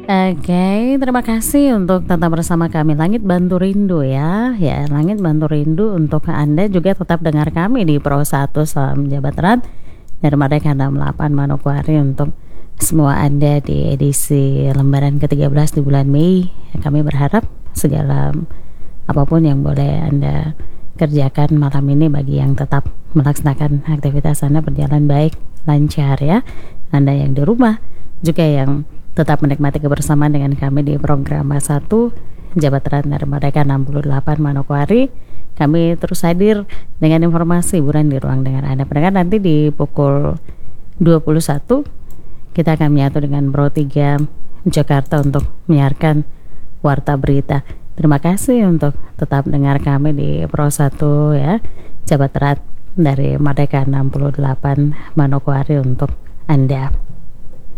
Oke, terima kasih untuk tetap bersama kami Langit Bantu Rindu ya. Ya, Langit Bantu Rindu untuk Anda juga tetap dengar kami di Pro 1 Salam Jabat Erat dari Merdeka 68 Manokwari untuk semua Anda di edisi lembaran ke-13 di bulan Mei. Kami berharap segala apapun yang boleh Anda kerjakan malam ini bagi yang tetap melaksanakan aktivitas Anda berjalan baik, lancar ya. Anda yang di rumah juga yang tetap menikmati kebersamaan dengan kami di program 1 Jabat Erat dari Merdeka 68 Manokwari. Kami terus hadir dengan informasi hiburan di ruang dengar Anda. Pendengar, nanti di pukul 21 kita akan menyatu dengan Pro 3 Jakarta untuk menyiarkan Warta Berita. Terima kasih untuk tetap dengar kami di Pro 1 ya, Jabat Erat dari Merdeka 68 Manokwari untuk Anda.